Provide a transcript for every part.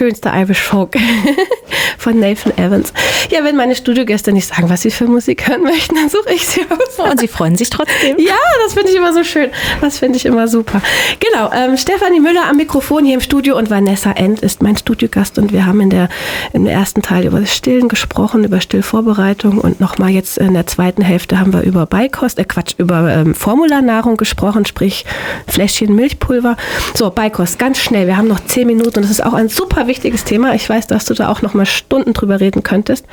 schönste Irish Folk von Nathan Evans. Ja, wenn meine Studiogäste nicht sagen, was sie für Musik hören möchten, dann suche ich sie aus. Und sie freuen sich trotzdem. Ja, das finde ich immer so schön. Das finde ich immer super. Genau, Stefanie Müller am Mikrofon hier im Studio und Vanessa End ist mein Studiogast und wir haben im ersten Teil über das Stillen gesprochen, über Stillvorbereitung und nochmal jetzt in der zweiten Hälfte haben wir über über Formularnahrung gesprochen, sprich Fläschchen Milchpulver. So, Beikost, ganz schnell. Wir haben noch 10 Minuten und das ist auch ein super wichtiges Thema. Ich weiß, dass du da auch noch mal Stunden drüber reden könntest.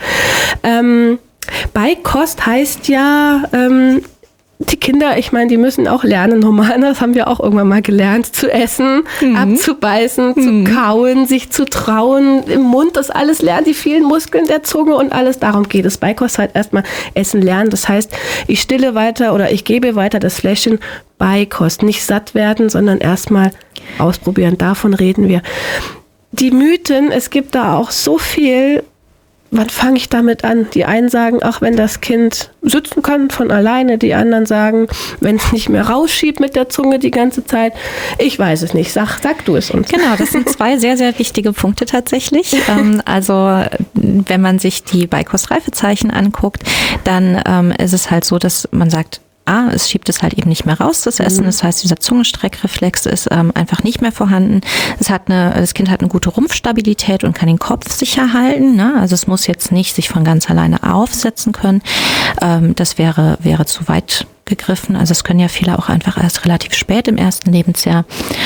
Beikost heißt ja, die Kinder, ich meine, die müssen auch lernen, normal, das haben wir auch irgendwann mal gelernt, zu essen, abzubeißen, zu kauen, sich zu trauen, im Mund das alles lernen, die vielen Muskeln der Zunge und alles, darum geht es. Beikost halt erstmal Essen lernen, das heißt, ich stille weiter oder ich gebe weiter das Fläschchen Beikost, nicht satt werden, sondern erstmal ausprobieren, davon reden wir. Die Mythen, es gibt da auch so viel. Wann fange ich damit an? Die einen sagen, ach, wenn das Kind sitzen kann von alleine. Die anderen sagen, wenn es nicht mehr rausschiebt mit der Zunge die ganze Zeit. Ich weiß es nicht. Sag du es uns. Genau, das sind 2 sehr, sehr wichtige Punkte tatsächlich. Also wenn man sich die Beikostreifezeichen anguckt, dann ist es halt so, dass man sagt, es schiebt es halt eben nicht mehr raus, das Essen. Das heißt, dieser Zungenstreckreflex ist einfach nicht mehr vorhanden. Das Kind hat eine gute Rumpfstabilität und kann den Kopf sicher halten. Ne? Also es muss jetzt nicht sich von ganz alleine aufsetzen können. Das wäre zu weit gegriffen. Also es können ja viele auch einfach erst relativ spät im ersten Lebensjahr.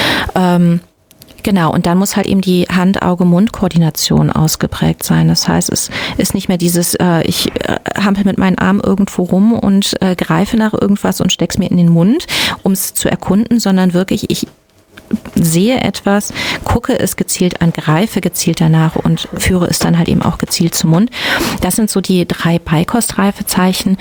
Genau, und dann muss halt eben die Hand-Auge-Mund-Koordination ausgeprägt sein. Das heißt, es ist nicht mehr dieses, ich hampel mit meinen Armen irgendwo rum und greife nach irgendwas und steck's mir in den Mund, um es zu erkunden, sondern wirklich, ich sehe etwas, gucke es gezielt an, greife gezielt danach und führe es dann halt eben auch gezielt zum Mund. Das sind so die 3 Beikostreifezeichen.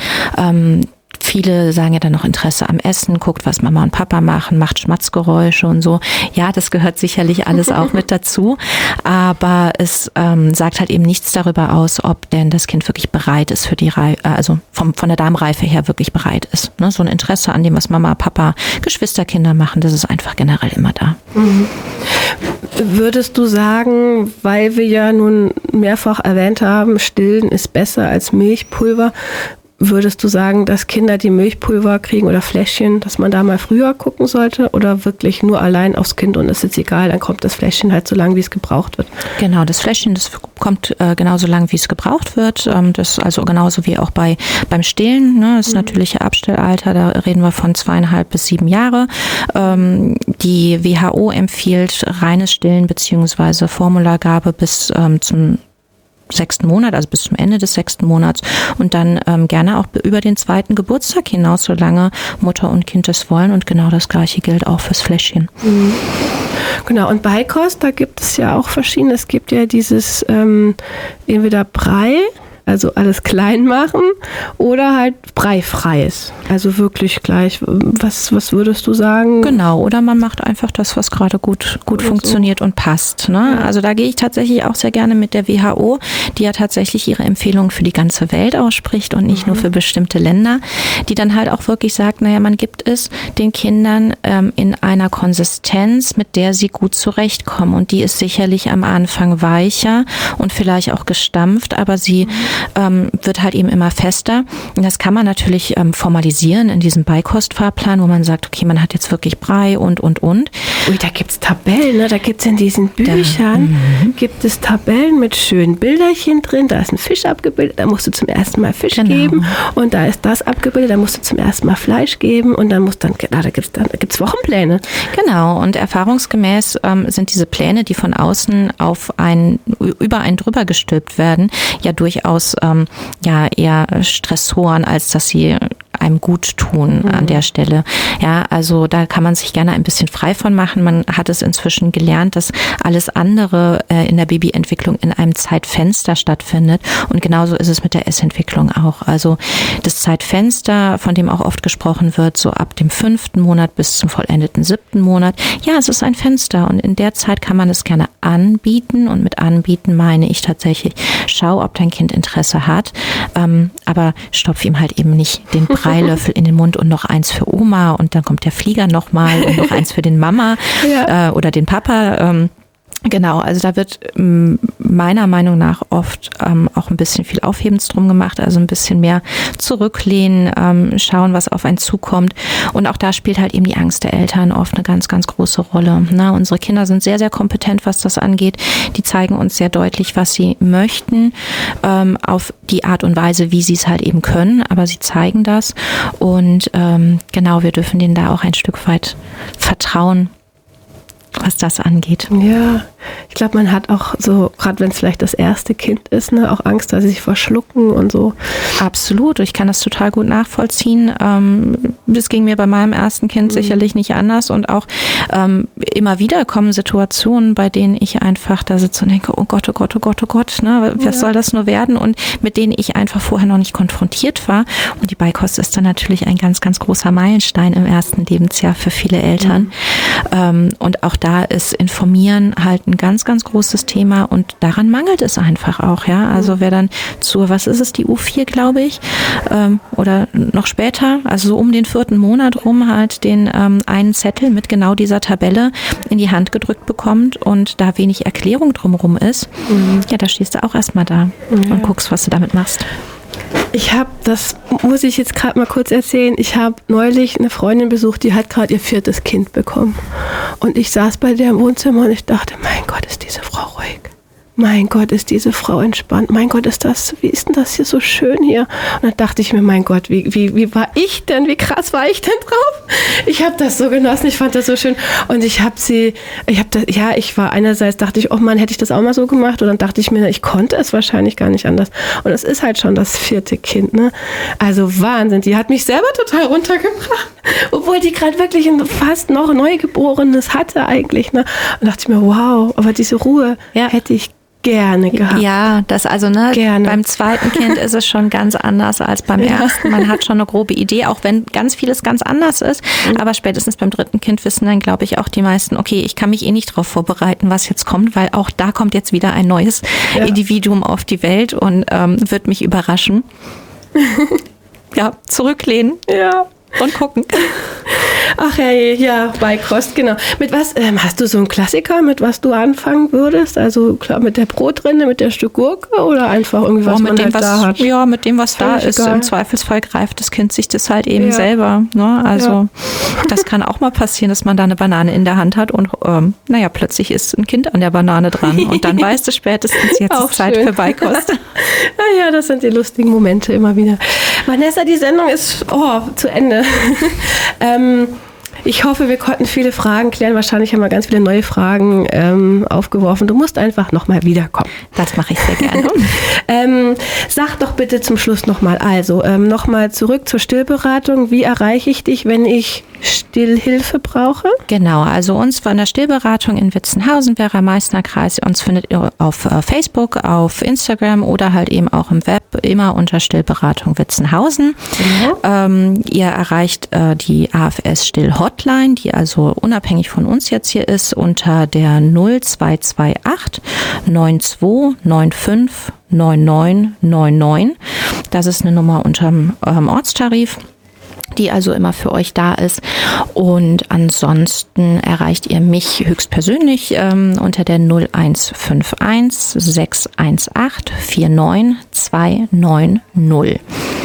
Viele sagen ja dann noch Interesse am Essen, guckt, was Mama und Papa machen, macht Schmatzgeräusche und so. Ja, das gehört sicherlich alles auch mit dazu. Aber es sagt halt eben nichts darüber aus, ob denn das Kind wirklich bereit ist für die also von der Darmreife her wirklich bereit ist. Ne? So ein Interesse an dem, was Mama, Papa, Geschwisterkinder machen, das ist einfach generell immer da. Mhm. Würdest du sagen, weil wir ja nun mehrfach erwähnt haben, Stillen ist besser als Milchpulver, würdest du sagen, dass Kinder, die Milchpulver kriegen oder Fläschchen, dass man da mal früher gucken sollte oder wirklich nur allein aufs Kind und es ist egal, dann kommt das Fläschchen halt so lang, wie es gebraucht wird? Genau, das Fläschchen, das kommt genauso lang, wie es gebraucht wird. Das also genauso wie auch beim Stillen. Ne? Das natürliche Abstellalter, da reden wir von 2,5 bis 7 Jahre. Die WHO empfiehlt reines Stillen bzw. Formulargabe bis zum 6. Monat, also bis zum Ende des 6. Monats und dann gerne auch über den 2. Geburtstag hinaus, solange Mutter und Kind es wollen und genau das Gleiche gilt auch fürs Fläschchen. Mhm. Genau, und Beikost, da gibt es ja auch verschiedene, es gibt ja dieses entweder Brei, also alles klein machen oder halt breifreies. Also wirklich gleich. Was würdest du sagen? Genau, oder man macht einfach das, was gerade gut funktioniert und passt. Ne? Ja. Also da gehe ich tatsächlich auch sehr gerne mit der WHO, die ja tatsächlich ihre Empfehlungen für die ganze Welt ausspricht und nicht nur für bestimmte Länder, die dann halt auch wirklich sagt, naja, man gibt es den Kindern in einer Konsistenz, mit der sie gut zurechtkommen. Und die ist sicherlich am Anfang weicher und vielleicht auch gestampft, aber sie wird halt eben immer fester. Und das kann man natürlich formalisieren in diesem Beikostfahrplan, wo man sagt, okay, man hat jetzt wirklich Brei und. Ui, da gibt's Tabellen, ne? Da gibt's in diesen Büchern, gibt es Tabellen mit schönen Bilderchen drin, da ist ein Fisch abgebildet, da musst du zum ersten Mal Fisch geben und da ist das abgebildet, da musst du zum ersten Mal Fleisch geben und dann da gibt's Wochenpläne. Genau, und erfahrungsgemäß sind diese Pläne, die von außen über einen drüber gestülpt werden, ja durchaus eher Stressoren, als dass sie einem gut tun an der Stelle. Ja, also da kann man sich gerne ein bisschen frei von machen. Man hat es inzwischen gelernt, dass alles andere in der Babyentwicklung in einem Zeitfenster stattfindet. Und genauso ist es mit der Essentwicklung auch. Also das Zeitfenster, von dem auch oft gesprochen wird, so ab dem 5. Monat bis zum vollendeten 7. Monat. Ja, es ist ein Fenster und in der Zeit kann man es gerne anbieten. Und mit anbieten meine ich tatsächlich, schau, ob dein Kind Interesse hat, aber stopf ihm halt eben nicht den Breilöffel in den Mund und noch eins für Oma und dann kommt der Flieger nochmal und noch eins für den Mama oder den Papa. Genau, also da wird meiner Meinung nach oft auch ein bisschen viel Aufhebens drum gemacht, also ein bisschen mehr zurücklehnen, schauen, was auf einen zukommt. Und auch da spielt halt eben die Angst der Eltern oft eine ganz, ganz große Rolle. Na, unsere Kinder sind sehr, sehr kompetent, was das angeht. Die zeigen uns sehr deutlich, was sie möchten, auf die Art und Weise, wie sie es halt eben können. Aber sie zeigen das. Und genau, wir dürfen denen da auch ein Stück weit vertrauen, was das angeht. Ja, ich glaube, man hat auch so, gerade wenn es vielleicht das erste Kind ist, ne, auch Angst, dass sie sich verschlucken und so. Absolut, ich kann das total gut nachvollziehen. Das ging mir bei meinem ersten Kind sicherlich nicht anders und auch immer wieder kommen Situationen, bei denen ich einfach da sitze und denke, oh Gott, oh Gott, oh Gott, oh Gott, ne, was soll das nur werden? Und mit denen ich einfach vorher noch nicht konfrontiert war. Und die Beikost ist dann natürlich ein ganz, ganz großer Meilenstein im ersten Lebensjahr für viele Eltern. Und auch da ist Informieren halt ein ganz, ganz großes Thema und daran mangelt es einfach auch, ja. Also wer dann was ist es, die U4, glaube ich, oder noch später, also so um den 4. Monat rum halt den einen Zettel mit genau dieser Tabelle in die Hand gedrückt bekommt und da wenig Erklärung drumherum ist, ja, da stehst du auch erstmal da und guckst, was du damit machst. Das muss ich jetzt gerade mal kurz erzählen, ich habe neulich eine Freundin besucht, die hat gerade ihr 4. Kind bekommen. Und ich saß bei der im Wohnzimmer und ich dachte, mein Gott, ist diese Frau ruhig. Mein Gott, ist diese Frau entspannt. Mein Gott, wie ist denn das hier so schön hier? Und dann dachte ich mir, mein Gott, wie war ich denn? Wie krass war ich denn drauf? Ich habe das so genossen, ich fand das so schön. Und ich war einerseits, dachte ich, oh Mann, hätte ich das auch mal so gemacht? Und dann dachte ich mir, ich konnte es wahrscheinlich gar nicht anders. Und es ist halt schon das 4. Kind, ne? Also Wahnsinn, die hat mich selber total runtergebracht. Obwohl die gerade wirklich fast noch Neugeborenes hatte eigentlich, ne? Und dachte ich mir, wow, aber diese Ruhe hätte ich gerne gehabt. Ja, beim zweiten Kind ist es schon ganz anders als beim ersten. Man hat schon eine grobe Idee, auch wenn ganz vieles ganz anders ist. Aber spätestens beim 3. Kind wissen dann, glaube ich, auch die meisten, okay, ich kann mich nicht darauf vorbereiten, was jetzt kommt, weil auch da kommt jetzt wieder ein neues Individuum auf die Welt und wird mich überraschen. Ja, zurücklehnen. Ja. Und gucken. Ach ja, Beikost, genau. Mit was, hast du so einen Klassiker, mit was du anfangen würdest? Also klar, mit der Brotrinde, mit der Stück Gurke oder einfach irgendwie, was man halt da hat? Ja, mit dem, was da ist. Im Zweifelsfall greift das Kind sich das halt eben selber. Ne? Also das kann auch mal passieren, dass man da eine Banane in der Hand hat und plötzlich ist ein Kind an der Banane dran. Und dann weißt du spätestens, jetzt ist Zeit für Beikost. Naja, das sind die lustigen Momente immer wieder. Vanessa, die Sendung ist zu Ende. Ich hoffe, wir konnten viele Fragen klären. Wahrscheinlich haben wir ganz viele neue Fragen aufgeworfen. Du musst einfach nochmal wiederkommen. Das mache ich sehr gerne. Sag doch bitte zum Schluss nochmal. Also nochmal zurück zur Stillberatung. Wie erreiche ich dich, wenn ich Stillhilfe brauche? Genau, also uns von der Stillberatung in Witzenhausen, Werra-Meißner-Kreis. Uns findet ihr auf Facebook, auf Instagram oder halt eben auch im Web, immer unter Stillberatung Witzenhausen. Genau. Ihr erreicht die AFS Still-Hotline, die also unabhängig von uns jetzt hier ist, unter der 0228 9295 9999. Das ist eine Nummer unterm Ortstarif, die also immer für euch da ist. Und ansonsten erreicht ihr mich höchstpersönlich unter der 0151 618 49290.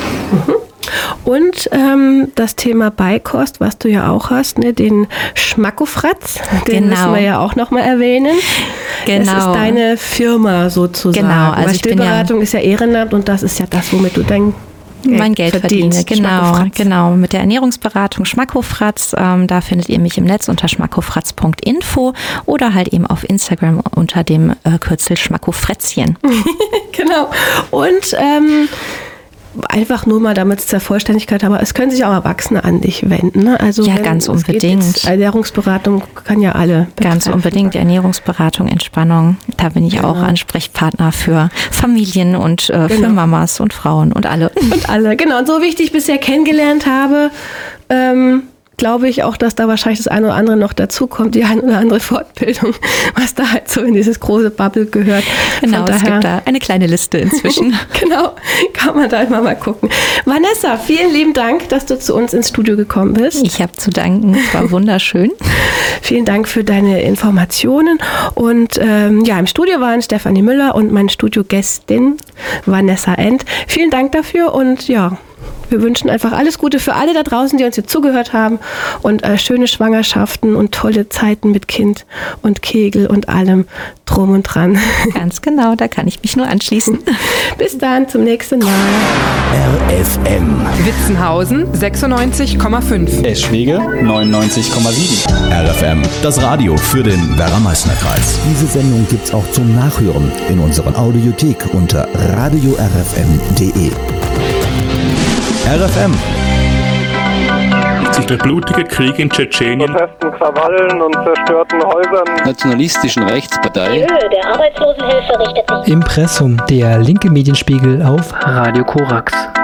Und das Thema Beikost, was du ja auch hast, ne, den Schmackofratz, den müssen wir ja auch nochmal erwähnen. Genau. Das ist deine Firma sozusagen. Genau. Also Stillberatung ist ja Ehrenamt und das ist ja das, womit du mein Geld verdiene, genau. Mit der Ernährungsberatung Schmackofratz, da findet ihr mich im Netz unter schmackofratz.info oder halt eben auf Instagram unter dem Kürzel Schmackofrätzchen. Genau. Und einfach nur mal, damit es zur Vollständigkeit, aber es können sich auch Erwachsene an dich wenden. Ne? Also ja, ganz unbedingt. Ernährungsberatung kann ja alle betreffen. Ganz unbedingt. Ernährungsberatung, Entspannung. Da bin ich auch Ansprechpartner für Familien und für Mamas und Frauen und alle. Und alle, genau. Und so wie ich dich bisher kennengelernt habe, glaube ich auch, dass da wahrscheinlich das eine oder andere noch dazu kommt, die eine oder andere Fortbildung, was da halt so in dieses große Bubble gehört. Genau, es gibt da eine kleine Liste inzwischen. Genau, kann man da immer mal gucken. Vanessa, vielen lieben Dank, dass du zu uns ins Studio gekommen bist. Ich habe zu danken, es war wunderschön. Vielen Dank für deine Informationen. Und im Studio waren Stefanie Müller und meine Studiogästin Vanessa End. Vielen Dank dafür und ja, wir wünschen einfach alles Gute für alle da draußen, die uns hier zugehört haben und schöne Schwangerschaften und tolle Zeiten mit Kind und Kegel und allem drum und dran. Ganz genau, da kann ich mich nur anschließen. Bis dann, zum nächsten Mal. RFM. Witzenhausen 96,5. Eschwege 99,7. RFM, das Radio für den Werra-Meißner-Kreis. Diese Sendung gibt's auch zum Nachhören in unserer Audiothek unter radiorfm.de. RFM. Sich der blutige Krieg in Tschetschenien, Protesten, Krawallen und zerstörten Häusern. Nationalistischen Rechtspartei. Die Höhe der Arbeitslosenhilfe richtet sich. Impressum, der linke Medienspiegel auf Radio Korax.